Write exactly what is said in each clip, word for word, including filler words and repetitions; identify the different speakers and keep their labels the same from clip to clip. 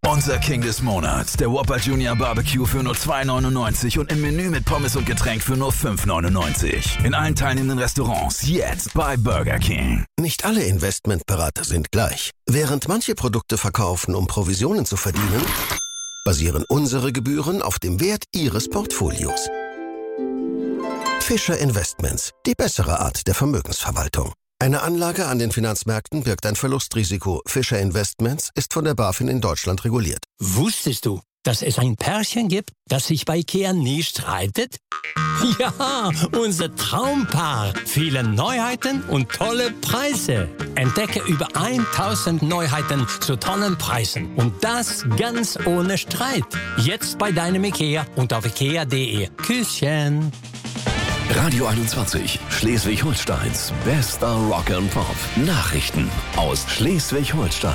Speaker 1: Unser King des Monats, der Whopper Junior Barbecue für nur zwei neunundneunzig und im Menü mit Pommes und Getränk für nur fünf neunundneunzig. In allen teilnehmenden Restaurants jetzt bei Burger King.
Speaker 2: Nicht alle Investmentberater sind gleich. Während manche Produkte verkaufen, um Provisionen zu verdienen, basieren unsere Gebühren auf dem Wert Ihres Portfolios. Fischer Investments, die bessere Art der Vermögensverwaltung. Eine Anlage an den Finanzmärkten birgt ein Verlustrisiko. Fischer Investments ist von der BaFin in Deutschland reguliert.
Speaker 3: Wusstest du, dass es ein Pärchen gibt, das sich bei IKEA nie streitet? Ja, unser Traumpaar. Viele Neuheiten und tolle Preise. Entdecke über tausend Neuheiten zu tollen Preisen. Und das ganz ohne Streit. Jetzt bei deinem IKEA und auf ikea punkt de. Küsschen.
Speaker 4: Radio einundzwanzig, Schleswig-Holsteins bester Rock and Pop. Nachrichten aus Schleswig-Holstein.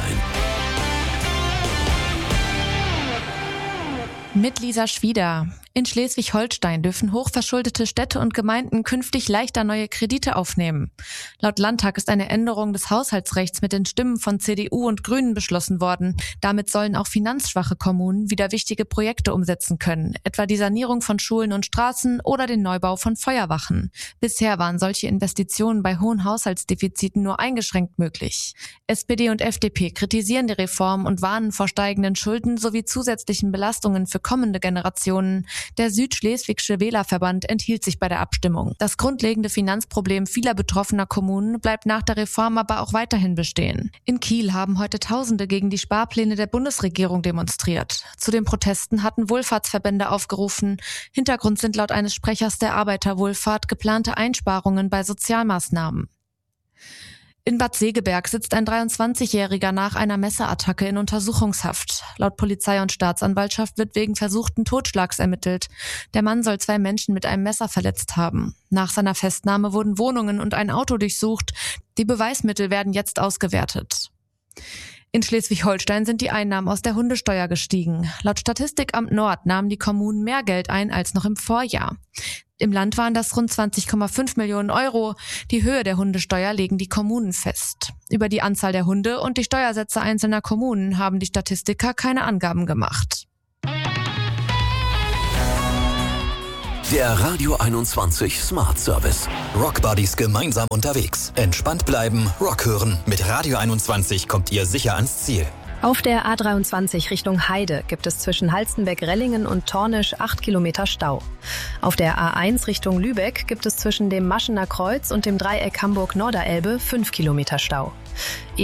Speaker 5: Mit Lisa Schwieder. In Schleswig-Holstein dürfen hochverschuldete Städte und Gemeinden künftig leichter neue Kredite aufnehmen. Laut Landtag ist eine Änderung des Haushaltsrechts mit den Stimmen von C D U und Grünen beschlossen worden. Damit sollen auch finanzschwache Kommunen wieder wichtige Projekte umsetzen können, etwa die Sanierung von Schulen und Straßen oder den Neubau von Feuerwachen. Bisher waren solche Investitionen bei hohen Haushaltsdefiziten nur eingeschränkt möglich. S P D und F D P kritisieren die Reform und warnen vor steigenden Schulden sowie zusätzlichen Belastungen für kommende Generationen. Der Südschleswigsche Wählerverband enthielt sich bei der Abstimmung. Das grundlegende Finanzproblem vieler betroffener Kommunen bleibt nach der Reform aber auch weiterhin bestehen. In Kiel haben heute Tausende gegen die Sparpläne der Bundesregierung demonstriert. Zu den Protesten hatten Wohlfahrtsverbände aufgerufen. Hintergrund sind laut eines Sprechers der Arbeiterwohlfahrt geplante Einsparungen bei Sozialmaßnahmen. In Bad Segeberg sitzt ein dreiundzwanzigjähriger nach einer Messerattacke in Untersuchungshaft. Laut Polizei und Staatsanwaltschaft wird wegen versuchten Totschlags ermittelt. Der Mann soll zwei Menschen mit einem Messer verletzt haben. Nach seiner Festnahme wurden Wohnungen und ein Auto durchsucht. Die Beweismittel werden jetzt ausgewertet. In Schleswig-Holstein sind die Einnahmen aus der Hundesteuer gestiegen. Laut Statistikamt Nord nahmen die Kommunen mehr Geld ein als noch im Vorjahr. Im Land waren das rund zwanzig Komma fünf Millionen Euro. Die Höhe der Hundesteuer legen die Kommunen fest. Über die Anzahl der Hunde und die Steuersätze einzelner Kommunen haben die Statistiker keine Angaben gemacht.
Speaker 4: Der Radio einundzwanzig Smart Service.
Speaker 6: Rockbuddies gemeinsam unterwegs. Entspannt bleiben, Rock hören. Mit Radio einundzwanzig kommt ihr sicher ans Ziel.
Speaker 7: Auf der A dreiundzwanzig Richtung Heide gibt es zwischen Halstenbeck-Rellingen und Tornisch acht Kilometer Stau. Auf der A eins Richtung Lübeck gibt es zwischen dem Maschener Kreuz und dem Dreieck Hamburg-Norderelbe fünf Kilometer Stau.